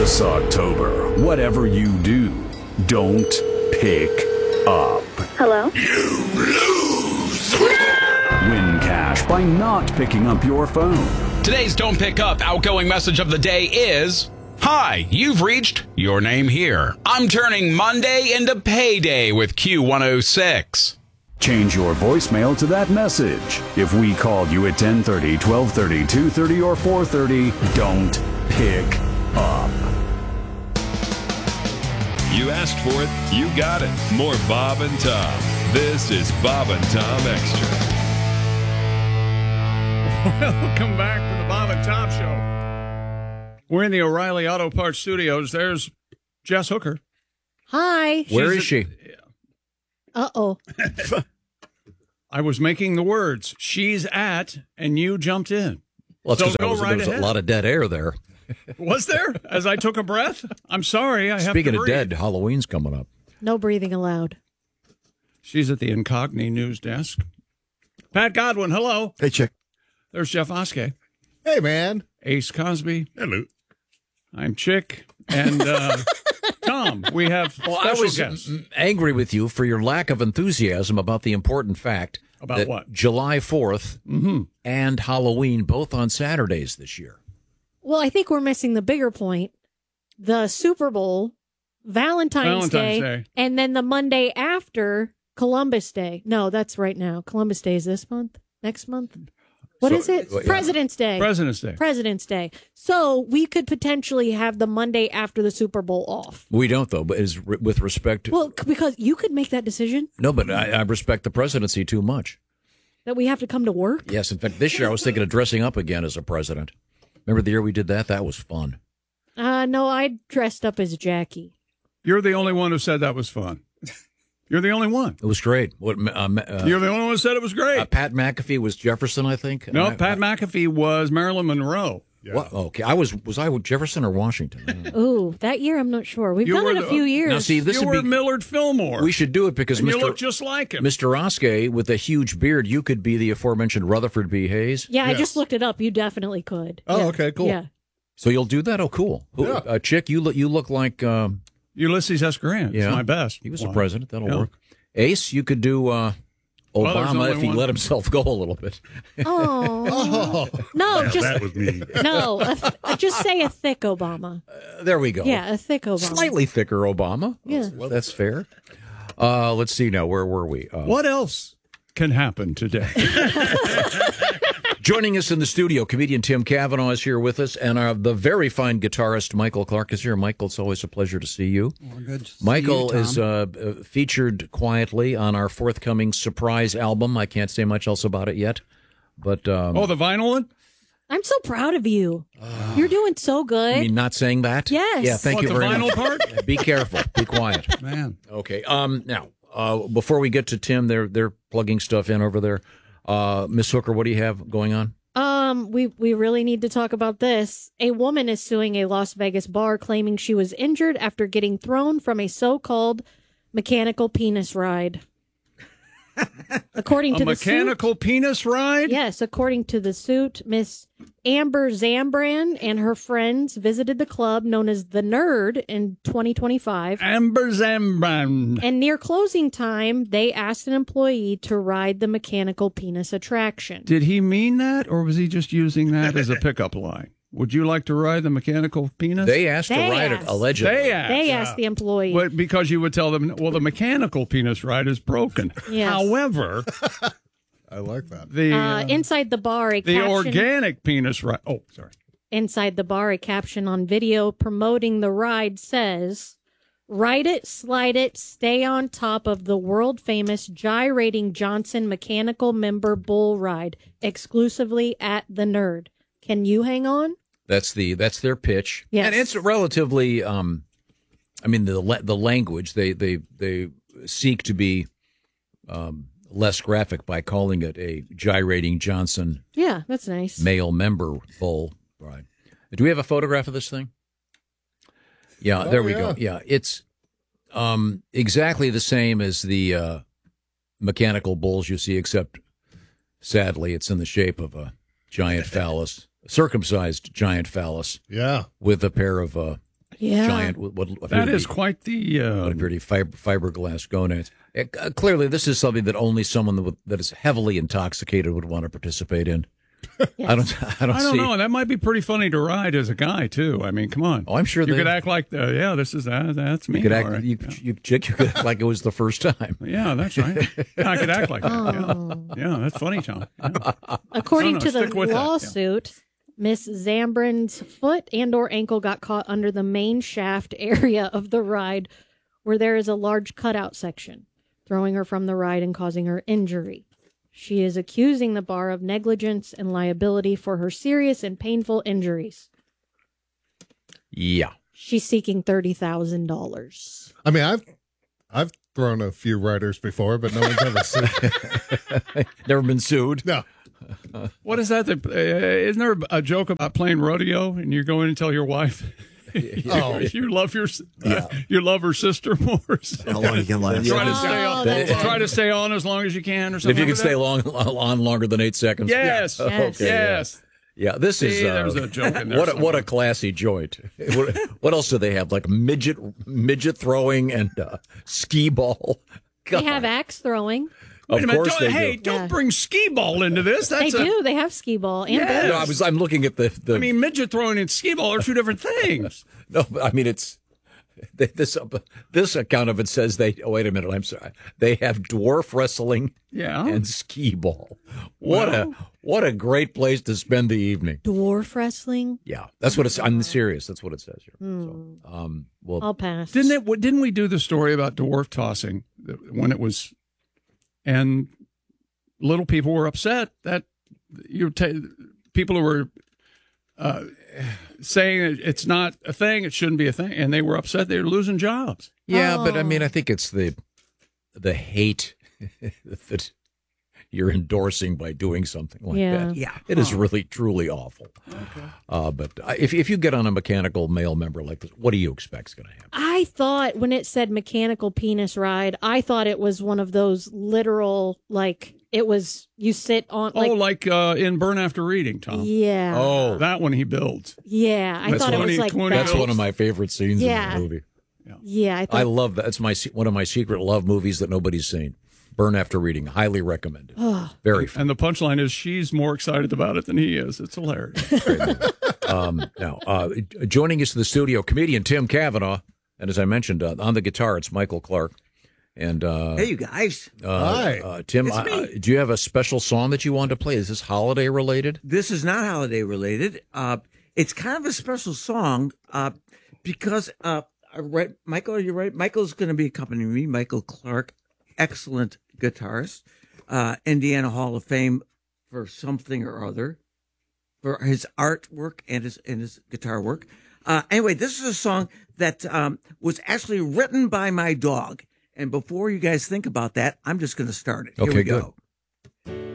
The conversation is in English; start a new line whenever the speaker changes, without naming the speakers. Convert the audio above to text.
This October, whatever you do, don't pick up.
Hello?
You lose! Win cash by not picking up your phone.
Today's Don't Pick Up outgoing message of the day is, Hi, you've reached Your Name Here. I'm turning Monday into payday with Q106.
Change your voicemail to that message. If we called you at 10:30, 12:30, 2:30, or 4:30, don't pick up.
You asked for it, you got it. More Bob and Tom. This is Bob and Tom Extra.
Welcome back to the Bob and Tom Show. We're in the O'Reilly Auto Parts Studios. There's Jess Hooker.
Hi.
Where is she?
Uh-oh.
I was making the words. She's at, and you jumped in.
Well,
So
because
go right
there was
ahead.
a lot of dead air there.
Was there? As I took a breath? I'm sorry. I have
Speaking
to
of
breathe.
dead, Halloween's coming up.
No breathing allowed.
She's at the Incogni news desk. Pat Godwin, hello.
Hey, Chick.
There's Jeff Oskey.
Hey, man.
Ace Cosby.
Hello.
I'm Chick. And Tom, we have special guests.
Angry with you for your lack of enthusiasm about the important fact
About
that
what?
July 4th and Halloween both on Saturdays this year.
Well, I think we're missing the bigger point. The Super Bowl, Valentine's Day, and then the Monday after, Columbus Day. No, that's right now. Columbus Day is this month? Next month? What is it?
yeah.
President's Day.
President's Day.
President's Day. So we could potentially have the Monday after the Super Bowl off.
We don't, though, but with respect to...
Well, because you could make that decision
No, but I respect the presidency too much.
that we have to come to work.
Yes, in fact, this year I was thinking of dressing up again as a president. Remember the year we did that? That was fun.
No, I dressed up as Jackie.
You're the only one who said that was fun. You're the only one.
It was great.
You're the only one who said it was great.
Pat McAfee was Jefferson, I think.
No, Pat McAfee was Marilyn Monroe.
Yeah.
What? Okay, was I Jefferson or Washington?
Ooh, that year I'm not sure. We've
You
done
were
it a
the-
few years.
Now, see, this
You
would
were
be
Millard Fillmore.
We should do it because
and you
Mr.
look just like him.
Mr. Oskey with a huge beard, you could be the aforementioned Rutherford B. Hayes.
Yeah, I
Yes.
just looked it up. You definitely could.
Oh,
Yeah.
okay, cool.
Yeah.
So you'll do that? Oh, cool.
Yeah.
Chick, you look like
Ulysses S. Grant.
yeah,
It's my best.
He was
one.
the president. That'll
Yeah.
work. Ace, you could do
there's
Obama
only
if he
one.
let himself go a little bit.
Oh. No, just
That was me.
no. Just say a thick Obama.
There we go.
Yeah, a thick Obama.
Slightly thicker Obama.
Yeah.
That's fair. Let's see now. Where were we?
What else can happen today?
Joining us in the studio, comedian Tim Cavanaugh is here with us, and the very fine guitarist Michael Clark is here. Michael, it's always a pleasure to see you.
Well, good to
Michael
see you, Tom.
is featured quietly on our forthcoming surprise album. I can't say much else about it yet, but
Oh, the vinyl one?
I'm so proud of you. You're doing so good.
I mean, not saying that.
Yes.
Yeah. Thank
What,
you
the
very
vinyl
much.
part?
Be careful. Be quiet.
Man.
Okay. Now, before we get to Tim, they're plugging stuff in over there. Miss Hooker, what do you have going on?
We really need to talk about this. A woman is suing a Las Vegas bar claiming she was injured after getting thrown from a so-called mechanical penis ride. According
A
to
mechanical penis ride?
Yes, according to the suit, Miss Amber Zambran and her friends visited the club known as The Nerd in 2025.
Amber Zambran.
And near closing time, they asked an employee to ride the mechanical penis attraction.
Did he mean that, or was he just using that as a pickup line? Would you like to ride the mechanical penis?
They asked to
They
ride it,
asked.
allegedly.
They asked.
They asked the employee.
Well, because you would tell them, well, the mechanical penis ride is broken.
Yes.
However,
I like that.
the
Inside the bar, a
the
caption,
organic penis ride. Oh, sorry.
inside the bar, a caption on video promoting the ride says, "Ride it, slide it, stay on top of the world famous gyrating Johnson mechanical member bull ride, exclusively at the Nerd. Can you hang on?"
That's their pitch.
Yes.
And it's relatively. I mean, the language they seek to be less graphic by calling it a gyrating Johnson
Yeah, that's nice.
male member bull ride. Do we have a photograph of this thing? Yeah, there we go. Yeah, it's exactly the same as the mechanical bulls you see, except sadly, it's in the shape of a giant phallus, circumcised giant phallus.
Yeah.
With a pair of
Yeah.
giant.
That is quite the.
What appear to be fiberglass gonads. Clearly, this is something that only someone that is heavily intoxicated would want to participate in.
Yes.
I don't see.
know. That might be pretty funny to ride as a guy too. I mean, come on.
Oh, I'm sure
you
they-
could act like that's me.
You could
all
act.
right.
You could act like it was the first time.
Yeah, that's right. Yeah, I could act like that. Yeah, that's funny, Tom. Yeah.
According
No,
to the
stick with that, yeah.
lawsuit, Miss Zambrin's foot and or ankle got caught under the main shaft area of the ride where there is a large cutout section, throwing her from the ride and causing her injury. She is accusing the bar of negligence and liability for her serious and painful injuries.
Yeah.
She's seeking $30,000.
I mean, I've thrown a few riders before, but no one's ever sued.
Never been sued.
No.
What is that? Isn't there a joke about playing rodeo and you go in and tell your wife you love you love her sister more?
How long you can last?
Try to stay on as long as you can, or something.
If you can
like
stay
that?
on longer than 8 seconds.
Yes.
Yes.
Okay,
Yes.
Yeah, this is
There's a joke in there.
what a classy joint. What else do they have? Like midget throwing and skee ball. God.
They have axe throwing.
Wait a
Of
minute.
course they
Hey,
do.
don't
Yeah.
bring skee ball into this.
They do. They have skee ball and
Yes.
bowls.
No, I'm looking at the.
I mean, midget throwing and skee ball are two different things.
No, I mean it's this account of it says they. Oh, wait a minute. I'm sorry. They have dwarf wrestling.
Yeah.
And skee ball. What a great place to spend the evening.
Dwarf wrestling.
Yeah, that's what it's. I'm serious. That's what it says here. Well,
I'll pass.
Didn't we do the story about dwarf tossing when it was, and little people were upset that people who were saying it's not a thing, it shouldn't be a thing, and they were upset they were losing jobs.
yeah, but I mean, I think it's the hate that you're endorsing by doing something like
Yeah.
that. Yeah, it is really truly awful. Okay. But if you get on a mechanical male member like this, what do you expect is going to happen?
I thought when it said mechanical penis ride, I thought it was one of those literal, like it was you sit on. Like,
in Burn After Reading, Tom.
Yeah.
Oh,
That one he builds.
Yeah. I
That's
thought it was
20
like
That's
that.
one of my favorite scenes
Yeah.
in the movie.
Yeah. I
I
thought.
love that. It's one of my secret love movies that nobody's seen. Burn After Reading, highly recommended. Very fun.
And the punchline is she's more excited about it than he is. It's hilarious.
Now, joining us in the studio, comedian Tim Cavanaugh, and as I mentioned, on the guitar, it's Michael Clark. And
Hey, you guys.
Hi.
Tim,
It's me.
do you have a special song that you want to play? Is this holiday related?
This is not holiday related. It's kind of a special song because Michael, are you right? Michael's going to be accompanying me. Michael Clark, excellent guitarist, Indiana Hall of Fame for something or other, for his artwork and his guitar work. Anyway, this is a song that was actually written by my dog. And before you guys think about that, I'm just going to start it. Here
Okay,
we
good.
go.